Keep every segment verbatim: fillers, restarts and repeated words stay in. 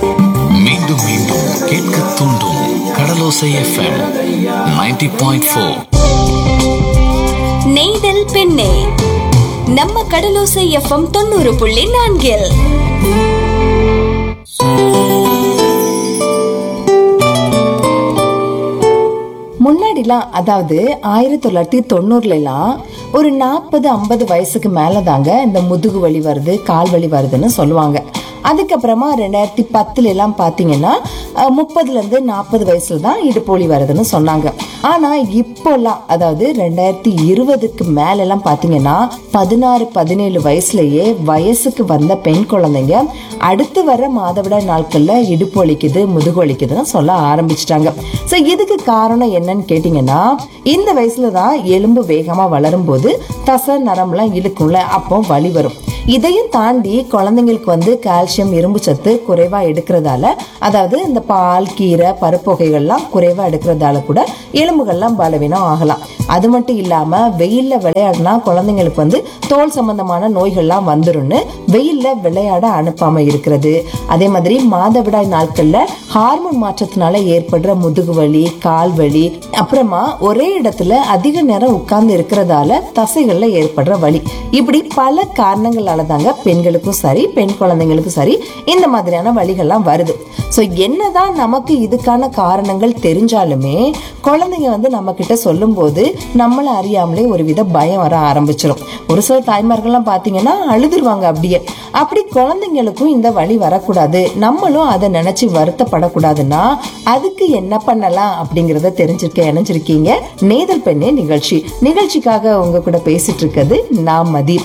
மீண்டும் மீண்டும் கேட்க தூண்டும் கடலோசை எஃப்எம் நைன்டி பாயிண்ட் ஃபோர். நெய்தல் பெண்ணே நம்ம கடலோசை எஃப்எம் தொண்ணூறு புள்ளி நான்கில். முன்னாடிலாம், அதாவது ஆயிரத்தி தொள்ளாயிரத்தி தொண்ணூறுல எல்லாம் ஒரு நாற்பது ஐம்பது வயசுக்கு மேலதாங்க இந்த முதுகு வலி வருது, கால் வலி வருதுன்னு சொல்லுவாங்க. அதுக்கப்புறமா ரெண்டாயிரத்தி பத்துல எல்லாம் பாத்தீங்கன்னா முப்பதுல இருந்து நாற்பது வயசுல தான் இடுப்போலி வருதுன்னு சொன்னாங்க. ஆனா இப்போலாம், அதாவது ரெண்டாயிரத்தி இருபதுக்கு மேல எல்லாம் பாத்தீங்கன்னா பதினாறு பதினேழு வயசுலயே வயசுக்கு வந்த பெண் குழந்தைங்க அடுத்து வர மாதவிடாய் நாட்கள்ல இடுப்பு வலிக்குது, முதுகு வலிக்குதுன்னு சொல்ல ஆரம்பிச்சிட்டாங்க. சோ இதுக்கு காரணம் என்னன்னு கேட்டீங்கன்னா, இந்த வயசுலதான் எலும்பு வேகமா வளரும் போது தசை நரம்புலாம் இழுக்கும்ல, அப்போ வலி வரும். இதையும் தாண்டி குழந்தைங்களுக்கு வந்து கால்சியம், இரும்பு சத்து குறைவா எடுக்கிறதால, அதாவது இந்த பால், கீரை, பருப்பு வகைகள்லாம் குறைவா எடுக்கிறதால கூட எலும்புகள்லாம் பலவீனம் ஆகலாம். அது மட்டும் இல்லாம வெயில்ல விளையாடினா குழந்தைங்களுக்கு வந்து தோல் சம்பந்தமான நோய்கள்லாம் வந்துரும்னு வெயில்ல விளையாட அனுப்பாம இருக்கிறது. அதே மாதிரி மாதவிடாய் நாட்கள்ல ஹார்மோன் மாற்றத்தினால ஏற்படுற முதுகு வலி, கால் வலி, அப்புறமா ஒரே இடத்துல அதிக நேரம் உட்கார்ந்து இருக்கிறதால தசைகள்ல ஏற்படுற வலி, இப்படி பல காரணங்களால தாங்க பெண்களுக்கும் சரி பெண் குழந்தைங்களுக்கும் சரி இந்த மாதிரியான வலிகள்லாம் வருது. சோ என்னதான் நமக்கு இதுக்கான காரணங்கள் தெரிஞ்சாலுமே குழந்தைங்க வந்து நம்ம கிட்ட சொல்லும் போது நம்மள அறியாமலே ஒரு வித பயம் வர ஆரம்பிச்சிடும். ஒரு சில தாய்மார்கள்லாம் பாத்தீங்கன்னா அழுதுருவாங்க அப்படியே. அப்படி குழந்தைங்களுக்கும் இந்த வலி வரக்கூடாது, நம்மளும் அதை நினைச்சு வருத்தப்படக்கூடாதுன்னா அதுக்கு என்ன பண்ணலாம் அப்படிங்கறத தெரிஞ்சிருக்க இணைஞ்சிருக்கீங்க நெய்தல் பெண்ணே நிகழ்ச்சி. நிகழ்ச்சிக்காக உங்க கூட பேசிட்டு இருக்கிறது நான் மதி.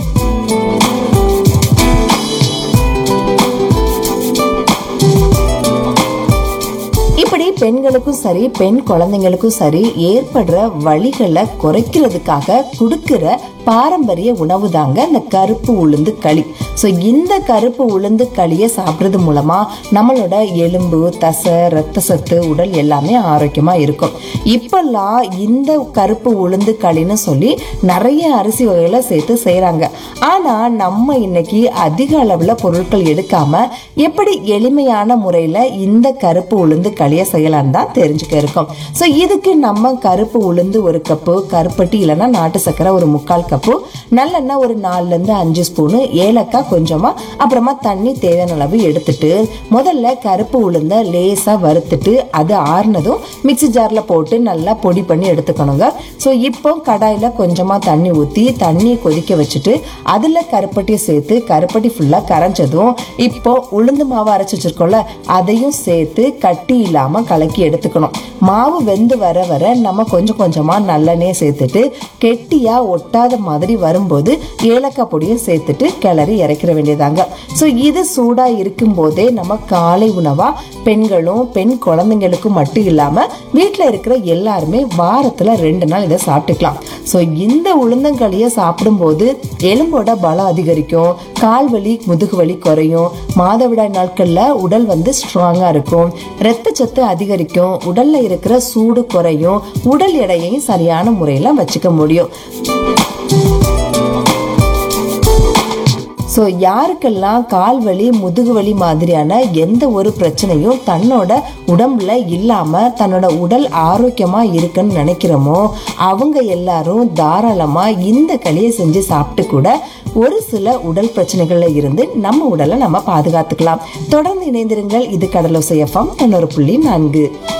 இப்படி பெண்களுக்கும் சரி பெண் குழந்தைங்களுக்கும் சரி ஏற்படுற வலிகளை குறைக்கிறதுக்காக கொடுக்கிற பாரம்பரிய உணவு தாங்க இந்த கருப்பு உளுந்து களி. ஸோ இந்த கருப்பு உளுந்து களியை சாப்பிட்றது மூலமா நம்மளோட எலும்பு, தசை, ரத்த சத்து, உடல் எல்லாமே ஆரோக்கியமா இருக்கும். இப்பெல்லாம் இந்த கருப்பு உளுந்து களின்னு சொல்லி நிறைய அரிசி வகைகளை சேர்த்து செய்யறாங்க. ஆனா நம்ம இன்னைக்கு அதிக அளவுல பொருட்கள் எடுக்காம எப்படி எளிமையான முறையில இந்த கருப்பு உளுந்து களியை செய்யலான்னு தான் தெரிஞ்சுக்க இருக்கோம். ஸோ இதுக்கு நம்ம கருப்பு உளுந்து ஒரு கப்பு, கருப்பட்டி இல்லைன்னா நாட்டு சக்கரை ஒரு முக்கால் கப்பு, நல்லெண்ணெய் ஒரு நாலுல இருந்து அஞ்சு ஸ்பூனு, ஏலக்காய் கொஞ்சமா, அப்புறமா தண்ணி தேவையான அளவு எடுத்துட்டு முதல்ல கருப்பு உளுந்த லேசா வறுத்துட்டு அது ஆறுனதும் மிக்சி ஜார்ல போட்டு நல்லா பொடி பண்ணி எடுத்துக்கணுங்க. ஸோ இப்போ கடாயில கொஞ்சமா தண்ணி ஊத்தி தண்ணி கொதிக்க வச்சுட்டு அதுல கருப்பட்டியை சேர்த்து கருப்பட்டி ஃபுல்லா கரைஞ்சதும் இப்போ உளுந்து மாவு அரைச்சு வச்சிருக்கோம்ல அதையும் சேர்த்து கட்டி இல்லாம கலக்கி எடுத்துக்கணும். மாவு வெந்து வர வர நம்ம கொஞ்சம் கொஞ்சமா நல்லெண்ணெய் சேர்த்துட்டு கெட்டியா ஒட்டாத மாதிரி வரும்போது ஏலக்காய் பொடியும் சேர்த்துட்டு கிளறி இறக்கிற வேண்டியதாங்க. ஸோ இது சூடா இருக்கும் போதே நம்ம காலை உணவா பெண்களும் பெண் குழந்தைங்களுக்கும் மட்டும் இல்லாம வீட்டுல இருக்கிற எல்லாருமே வாரத்துல ரெண்டு நாள் இதை சாப்பிட்டுக்கலாம். ஸோ இந்த உளுந்தங்களியை சாப்பிடும் போது எலும்போட பலம் அதிகரிக்கும், கால் வலி, முதுகு வலி குறையும், மாதவிடாய் நாட்கள்ல உடல் வந்து ஸ்ட்ராங்கா இருக்கும், ரத்த சத்து அதிகரிக்கும், உடல்ல இருக்கிற சூடு குறையும், உடல் எடையையும் சரியான முறையில வச்சுக்க முடியும். ஸோ யாருக்கெல்லாம் கால் வலி, முதுகு வலி மாதிரியான எந்த ஒரு பிரச்சனையும் தன்னோட உடம்புல இல்லாம தன்னோட உடல் ஆரோக்கியமா இருக்குன்னு நினைக்கிறோமோ அவங்க எல்லாரும் தாராளமா இந்த களியை செஞ்சு சாப்பிட்டு கூட ஒரு சில உடல் பிரச்சனைகள்ல இருந்து நம்ம உடலை நம்ம பாதுகாத்துக்கலாம். தொடர்ந்து இணைந்திருங்கள். இது கடலோசை எஃப்எம் தொண்ணூறு புள்ளி நான்கு.